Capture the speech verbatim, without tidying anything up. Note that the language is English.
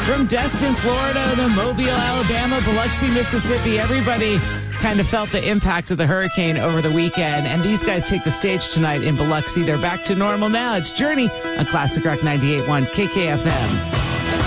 From Destin, Florida to Mobile, Alabama, Biloxi, Mississippi, everybody kind of felt the impact of the hurricane over the weekend. And these guys take the stage tonight in Biloxi. They're back to normal now. It's Journey on Classic Rock ninety-eight point one K K F M.